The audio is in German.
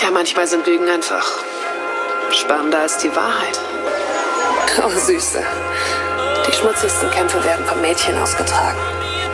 Ja, manchmal sind Lügen einfach spannender als die Wahrheit. Oh, Süße. Die schmutzigsten Kämpfe werden vom Mädchen ausgetragen.